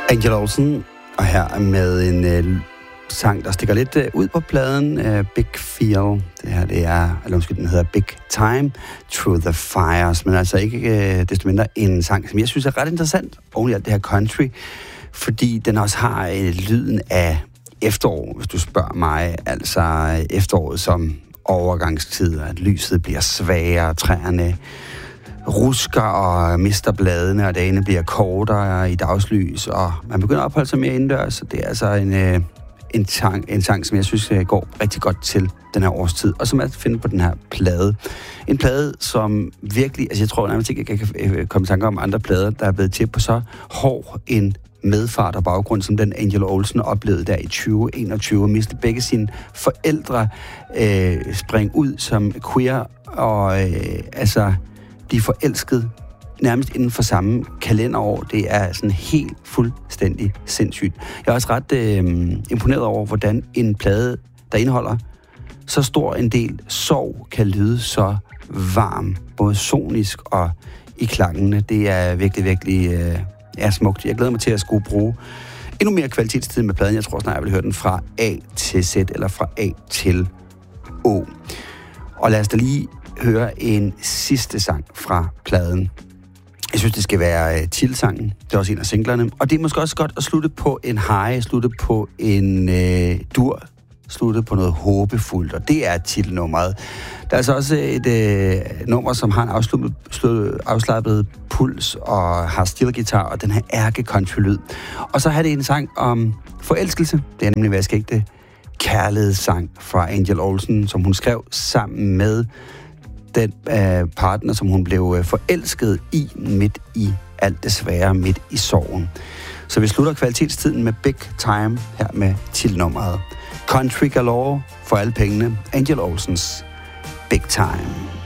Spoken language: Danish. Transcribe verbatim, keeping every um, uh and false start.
Angel Olsen, og her med en øh, sang, der stikker lidt øh, ud på pladen, øh, Big Feel. Det her, det er, eller undskyld, den hedder Big Time, Through the Fires, men altså ikke øh, desto mindre en sang, som jeg synes er ret interessant, oven i alt det her country, fordi den også har øh, lyden af efterår, hvis du spørger mig, altså efteråret som overgangstid, at lyset bliver svagere, træerne rusker og mister bladene, og dagene bliver kortere i dagslys, og man begynder at opholde sig mere indendørs, så det er altså en, øh, en, sang, en sang, som jeg synes går rigtig godt til den her årstid, og som er at finde på den her plade. En plade, som virkelig, altså jeg tror nærmest ikke, jeg kan komme i tanker om andre plader, der er blevet til på så hård en medfart og baggrund, som den Angel Olsen oplevede der i tyve enogtyve, og miste begge sine forældre, øh, spring ud som queer, og øh, altså blive forelsket nærmest inden for samme kalenderår. Det er sådan helt fuldstændig sindssygt. Jeg er også ret øh, imponeret over, hvordan en plade, der indeholder så stor en del sorg, kan lyde så varm, både sonisk og i klangene. Det er virkelig, virkelig øh, er smukt. Jeg glæder mig til at skulle bruge endnu mere kvalitetstid med pladen. Jeg tror snart, jeg vil høre den fra A til Z, eller fra A til Å. Og lad os da lige høre en sidste sang fra pladen. Jeg synes, det skal være uh, titelsangen. Det er også en af singlerne. Og det er måske også godt at slutte på en high, slutte på en uh, dur, slutte på noget håbefuldt, og det er titelnummeret. Der er altså også et uh, nummer, som har en afslappet, afslappet puls og har stilguitar og den her ærke country-lyd. Og så har det en sang om forelskelse. Det er nemlig vaskægte kærlighedssang fra Angel Olsen, som hun skrev sammen med den øh, partner, som hun blev øh, forelsket i midt i alt det svære, midt i sorgen. Så vi slutter kvalitetstiden med Big Time her med titelnummeret Country Galore for alle pengene. Angel Olsens Big Time.